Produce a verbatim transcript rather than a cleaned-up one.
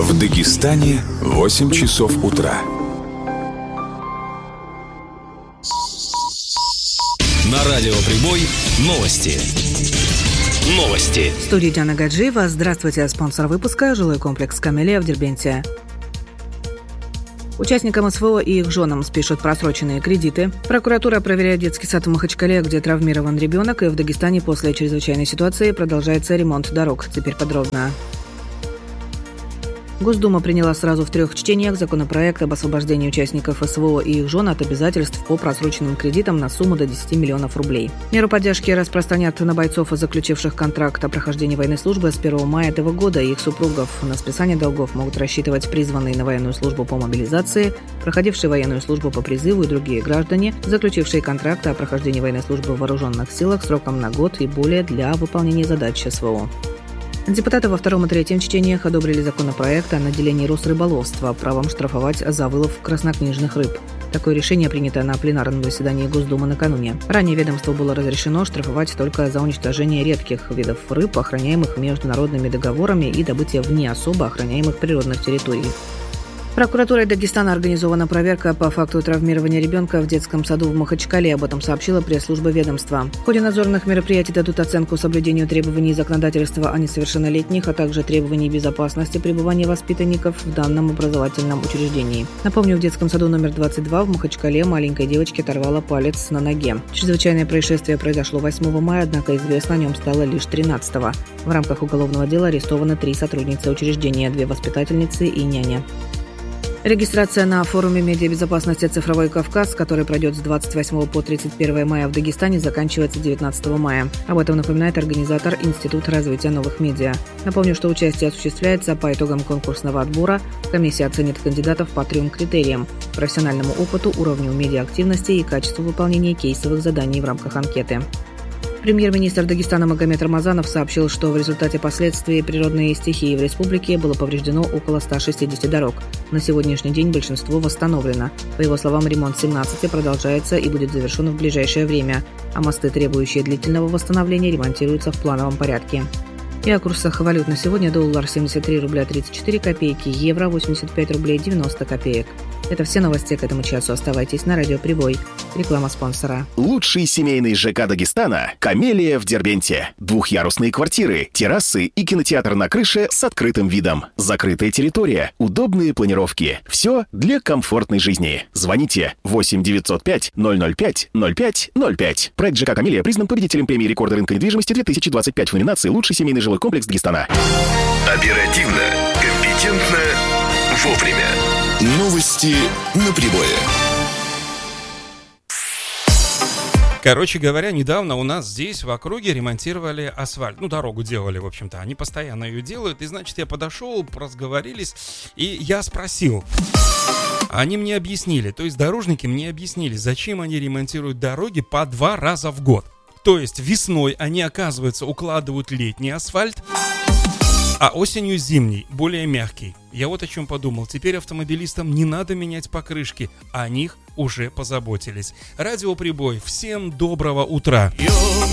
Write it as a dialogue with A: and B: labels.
A: В Дагестане восемь часов утра.
B: На радио Прибой новости. Новости.
C: В студии Диана Гаджиева. Здравствуйте. Спонсор выпуска – жилой комплекс «Камелия» в Дербенте. Участникам СВО и их женам спишут просроченные кредиты. Прокуратура проверяет детский сад в Махачкале, где травмирован ребенок, и в Дагестане после чрезвычайной ситуации продолжается ремонт дорог. Теперь подробно. Госдума приняла сразу в трех чтениях законопроект об освобождении участников СВО и их жен от обязательств по просроченным кредитам на сумму до десяти миллионов рублей. Меру поддержки распространят на бойцов, заключивших контракт о прохождении военной службы с первого мая этого года, и их супругов. На списание долгов могут рассчитывать призванные на военную службу по мобилизации, проходившие военную службу по призыву и другие граждане, заключившие контракт о прохождении военной службы в вооруженных силах сроком на год и более для выполнения задач СВО. Депутаты во втором и третьем чтениях одобрили законопроект о наделении Росрыболовства правом штрафовать за вылов краснокнижных рыб. Такое решение принято на пленарном заседании Госдумы накануне. Ранее ведомству было разрешено штрафовать только за уничтожение редких видов рыб, охраняемых международными договорами, и добытие вне особо охраняемых природных территорий. Прокуратурой Дагестана организована проверка по факту травмирования ребенка в детском саду в Махачкале. Об этом сообщила пресс-служба ведомства. В ходе надзорных мероприятий дадут оценку соблюдению требований законодательства о несовершеннолетних, а также требований безопасности пребывания воспитанников в данном образовательном учреждении. Напомню, в детском саду номер двадцать два в Махачкале маленькой девочке оторвало палец на ноге. Чрезвычайное происшествие произошло восьмого мая, однако известно о нем стало лишь тринадцатого. В рамках уголовного дела арестованы три сотрудницы учреждения, две воспитательницы и няня. Регистрация на форуме медиабезопасности «Цифровой Кавказ», который пройдет с двадцать восьмого по тридцать первое мая в Дагестане, заканчивается девятнадцатого мая. Об этом напоминает организатор Институт развития новых медиа. Напомню, что участие осуществляется по итогам конкурсного отбора. Комиссия оценит кандидатов по трем критериям – профессиональному опыту, уровню медиаактивности и качеству выполнения кейсовых заданий в рамках анкеты. Премьер-министр Дагестана Магомед Рамазанов сообщил, что в результате последствий природной стихии в республике было повреждено около ста шестидесяти дорог. На сегодняшний день большинство восстановлено. По его словам, ремонт семнадцати продолжается и будет завершен в ближайшее время, а мосты, требующие длительного восстановления, ремонтируются в плановом порядке. И о курсах валют на сегодня: доллар семьдесят три рубля тридцать четыре копейки, евро восемьдесят пять рублей девяносто копеек. Это все новости к этому часу. Оставайтесь на радио Прибой. Реклама спонсора.
D: Лучший семейный ЖК Дагестана – «Камелия» в Дербенте. Двухъярусные квартиры, террасы и кинотеатр на крыше с открытым видом. Закрытая территория, удобные планировки. Все для комфортной жизни. Звоните восемь девятьсот пять ноль ноль пять ноль пять ноль пять. Проект ЖК «Камелия» признан победителем премии «Рекорды рынка недвижимости» две тысячи двадцать пять в номинации «Лучший семейный жилой комплекс Дагестана».
A: Оперативно, компетентно, вовремя. Новости на Прибое.
E: Короче говоря, недавно у нас здесь в округе ремонтировали асфальт. Ну, дорогу делали, в общем-то. Они постоянно ее делают. И, значит, я подошел, разговорились, и я спросил. Они мне объяснили, то есть дорожники мне объяснили, зачем они ремонтируют дороги по два раза в год. То есть весной они, оказывается, укладывают летний асфальт, а осенью зимний, более мягкий. Я вот о чем подумал. Теперь автомобилистам не надо менять покрышки. О них уже позаботились. Радио Прибой. Всем доброго утра.